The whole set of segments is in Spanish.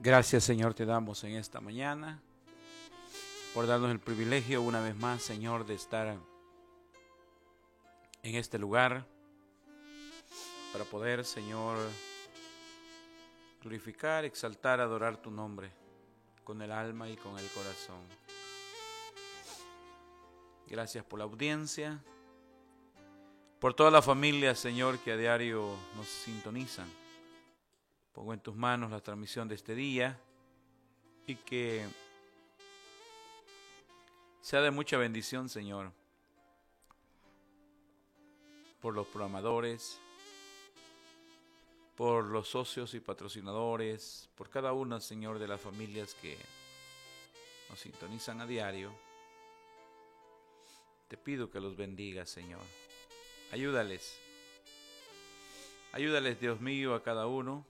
Gracias, Señor, te damos en esta mañana por darnos el privilegio una vez más, Señor, de estar en este lugar para poder, Señor, glorificar, exaltar, adorar tu nombre con el alma y con el corazón. Gracias por la audiencia, por toda la familia, Señor, que a diario nos sintonizan. Pongo en tus manos la transmisión de este día y que sea de mucha bendición, Señor, por los programadores, por los socios y patrocinadores, por cada una, Señor, de las familias que nos sintonizan a diario. Te pido que los bendigas, Señor. Ayúdales, Dios mío, a cada uno,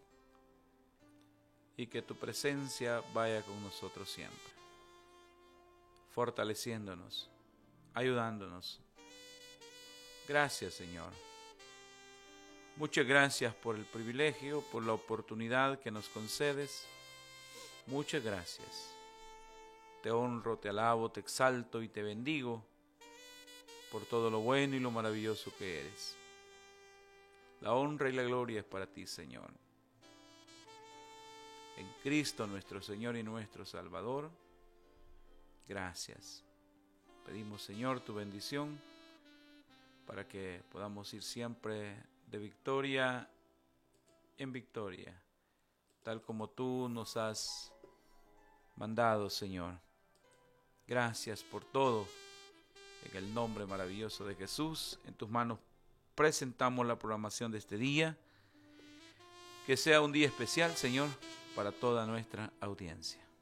y que tu presencia vaya con nosotros siempre, fortaleciéndonos, ayudándonos. Gracias, Señor. Muchas gracias por el privilegio, por la oportunidad que nos concedes. Muchas gracias. Te honro, te alabo, te exalto y te bendigo por todo lo bueno y lo maravilloso que eres. La honra y la gloria es para ti, Señor. En Cristo nuestro Señor y nuestro Salvador. Gracias. Pedimos, Señor, tu bendición para que podamos ir siempre de victoria en victoria, tal como tú nos has mandado, Señor. Gracias por todo. En el nombre maravilloso de Jesús, en tus manos presentamos la programación de este día. Que sea un día especial, Señor, para toda nuestra audiencia.